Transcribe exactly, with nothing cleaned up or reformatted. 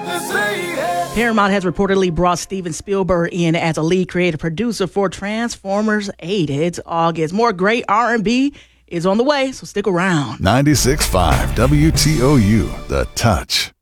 Paramount has reportedly brought Steven Spielberg in as a lead creative producer for Transformers eight. It's August. More great R and B is on the way, so stick around. ninety-six point five W T O U, The Touch.